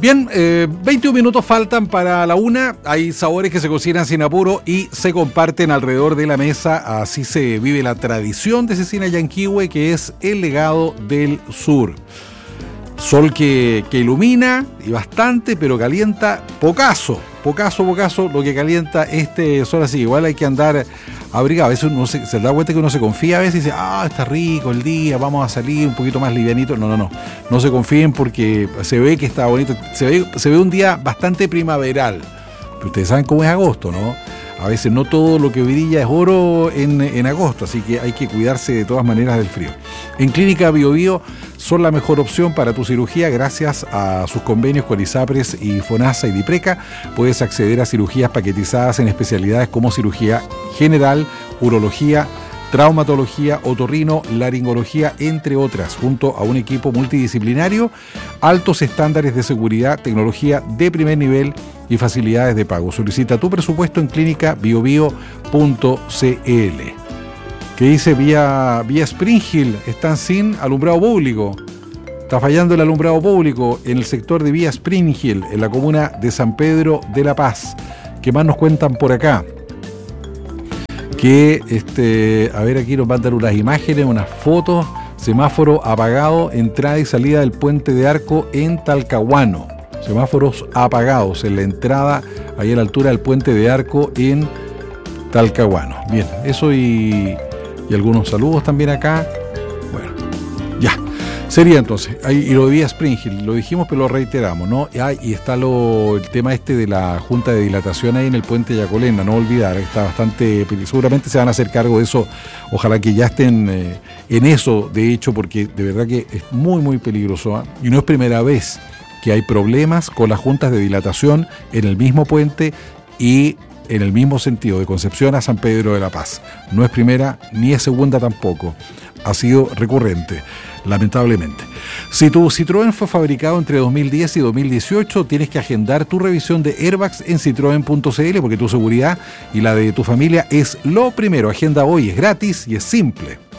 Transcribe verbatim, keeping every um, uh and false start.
Bien, eh, veintiún minutos faltan para la una. Hay sabores que se cocinan sin apuro y se comparten alrededor de la mesa. Así se vive la tradición de Cecina Llanquihue, que es el legado del sur. Sol que, que ilumina y bastante, pero calienta pocaso. Pocaso, pocaso, lo que calienta este sol así. Igual hay que andar abrigado. A veces uno se, se da cuenta que uno se confía a veces y dice, ah, está rico el día, vamos a salir un poquito más livianito. No, no, no. No se confíen porque se ve que está bonito. Se ve, se ve un día bastante primaveral. Pero ustedes saben cómo es agosto, ¿no? A veces no todo lo que brilla es oro en, en agosto, así que hay que cuidarse de todas maneras del frío. En Clínica Bio Bio son la mejor opción para tu cirugía gracias a sus convenios con ISAPRES y FONASA y DIPRECA. Puedes acceder a cirugías paquetizadas en especialidades como cirugía general, urología, traumatología, otorrino, laringología, entre otras, junto a un equipo multidisciplinario, altos estándares de seguridad, tecnología de primer nivel y facilidades de pago. Solicita tu presupuesto en clínica bio bio punto c l. ¿Qué dice? Vía, vía Spring Hill están sin alumbrado público. Está fallando el alumbrado público en el sector de Vía Spring Hill, en la comuna de San Pedro de la Paz. ¿Qué más nos cuentan por acá? Que, este, a ver, aquí nos mandan unas imágenes, unas fotos. Semáforo apagado, entrada y salida del Puente de Arco en Talcahuano. Semáforos apagados en la entrada, ahí a la altura del Puente de Arco en Talcahuano. Bien, eso y, y algunos saludos también acá. Bueno, ya. Sería entonces, ahí, y lo de Vía Spring Hill, lo dijimos pero lo reiteramos, ¿no? Y, ah, y está lo, el tema este de la Junta de Dilatación ahí en el Puente Yacolena, no olvidar, está bastante, seguramente se van a hacer cargo de eso, ojalá que ya estén eh, en eso, de hecho, porque de verdad que es muy muy peligroso, ¿eh? Y no es primera vez que hay problemas con las juntas de dilatación en el mismo puente y en el mismo sentido, de Concepción a San Pedro de la Paz. No es primera ni es segunda tampoco, ha sido recurrente, lamentablemente. Si tu Citroën fue fabricado entre dos mil diez y dos mil dieciocho, tienes que agendar tu revisión de airbags en citroen punto c l porque tu seguridad y la de tu familia es lo primero. Agenda hoy, es gratis y es simple.